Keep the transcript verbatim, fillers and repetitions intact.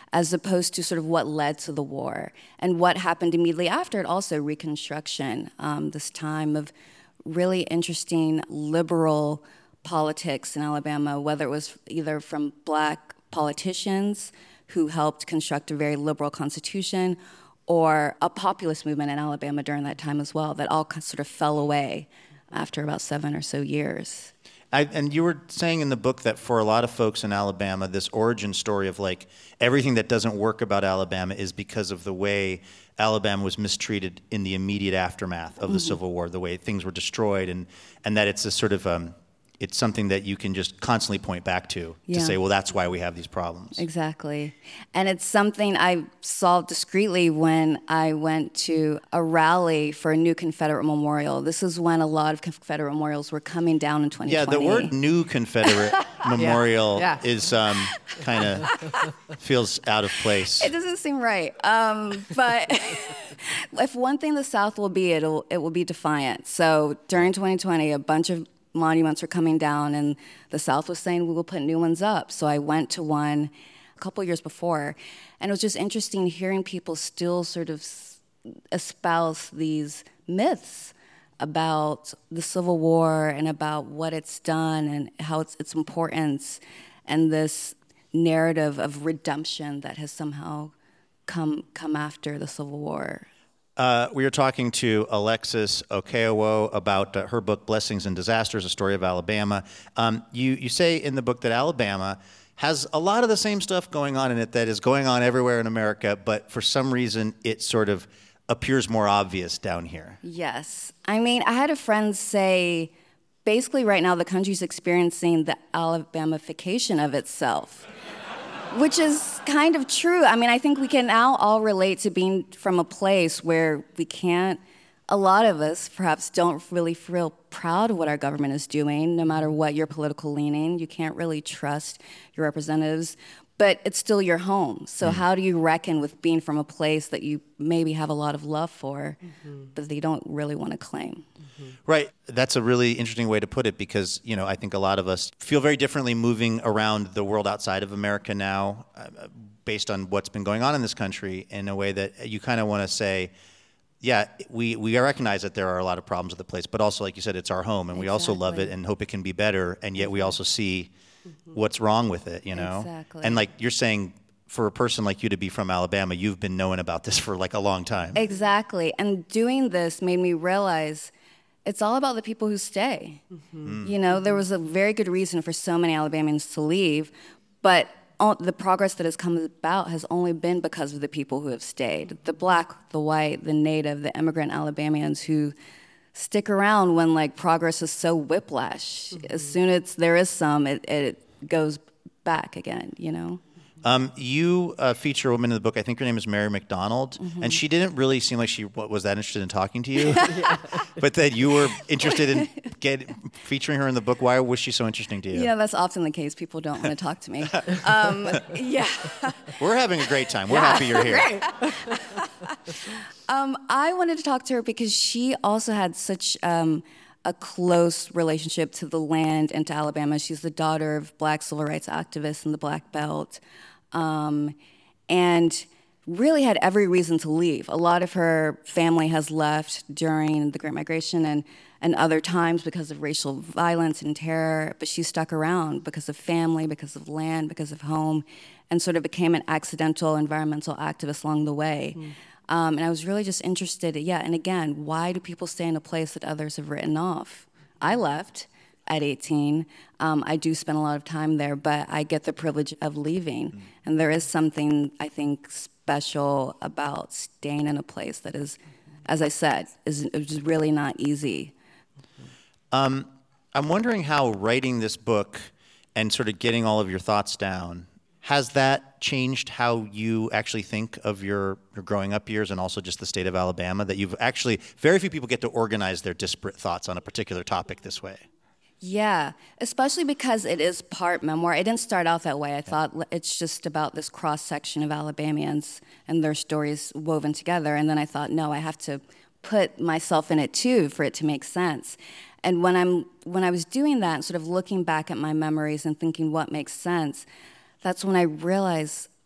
as opposed to sort of what led to the war and what happened immediately after it. Also, Reconstruction, um, this time of really interesting liberal politics in Alabama, whether it was either from black politicians who helped construct a very liberal constitution, or a populist movement in Alabama during that time as well, that all sort of fell away after about seven or so years. I, and you were saying in the book that for a lot of folks in Alabama, this origin story of like everything that doesn't work about Alabama is because of the way Alabama was mistreated in the immediate aftermath of the mm-hmm. Civil War, the way things were destroyed, and, and that it's a sort of, um, it's something that you can just constantly point back to, yeah. to say, well, that's why we have these problems. Exactly. And it's something I saw discreetly when I went to a rally for a new Confederate memorial. This is when a lot of Confederate memorials were coming down in twenty twenty. Yeah, the word new Confederate memorial yeah. Yeah. is um, kind of feels out of place. It doesn't seem right. Um, but if one thing the South will be, it'll, it will be defiant. So during twenty twenty, a bunch of monuments were coming down, and the South was saying we will put new ones up. So I went to one a couple years before, and it was just interesting hearing people still sort of espouse these myths about the Civil War and about what it's done and how it's its importance, and this narrative of redemption that has somehow come come after the Civil War. Uh, we were talking to Alexis Okeowo about uh, her book, Blessings and Disasters, A Story of Alabama. Um, you, you say in the book that Alabama has a lot of the same stuff going on in it that is going on everywhere in America, but for some reason it sort of appears more obvious down here. Yes. I mean, I had a friend say, basically right now the country's experiencing the Alabamification of itself. Which is kind of true. I mean, I think we can now all relate to being from a place where we can't, a lot of us perhaps don't really feel proud of what our government is doing, no matter what your political leaning. You can't really trust your representatives, but it's still your home. So mm. how do you reckon with being from a place that you maybe have a lot of love for, mm-hmm. but they don't really want to claim? Mm-hmm. Right. That's a really interesting way to put it, because, you know, I think a lot of us feel very differently moving around the world outside of America now, uh, based on what's been going on in this country, in a way that you kind of want to say, yeah, we, we recognize that there are a lot of problems with the place, but also, like you said, it's our home, and exactly. we also love it and hope it can be better, and yet we also see mm-hmm. what's wrong with it, you know? Exactly. And like you're saying, for a person like you to be from Alabama, you've been knowing about this for like a long time. Exactly. And doing this made me realize it's all about the people who stay. Mm-hmm. You know, there was a very good reason for so many Alabamians to leave, but the progress that has come about has only been because of the people who have stayed. The black, the white, the native, the immigrant Alabamians who stick around when like progress is so whiplash. Mm-hmm. As soon as there is some, it, it goes back again, you know? Um, you uh, feature a woman in the book, I think her name is Mary McDonald, mm-hmm. and she didn't really seem like she was that interested in talking to you, but that you were interested in get, featuring her in the book. Why was she so interesting to you? Yeah, that's often the case. People don't want to talk to me. Um, yeah. We're having a great time. We're yeah. happy you're here. um, I wanted to talk to her because she also had such um, a close relationship to the land and to Alabama. She's the daughter of black civil rights activists in the Black Belt. Um, and really had every reason to leave. A lot of her family has left during the Great Migration and, and other times because of racial violence and terror, but she stuck around because of family, because of land, because of home, and sort of became an accidental environmental activist along the way. Mm. Um, and I was really just interested, yeah, and again, why do people stay in a place that others have written off? I left at eighteen. Um, I do spend a lot of time there, but I get the privilege of leaving. Mm. And there is something, I think, special about staying in a place that is, as I said, is, is really not easy. Um, I'm wondering how writing this book and sort of getting all of your thoughts down, has that changed how you actually think of your, your growing up years and also just the state of Alabama, that you've actually, very few people get to organize their disparate thoughts on a particular topic this way? Yeah, especially because it is part memoir. It didn't start out that way. I thought it's just about this cross-section of Alabamians and their stories woven together. And then I thought, no, I have to put myself in it too for it to make sense. And when I'm when I was doing that, sort of looking back at my memories and thinking what makes sense, that's when I realized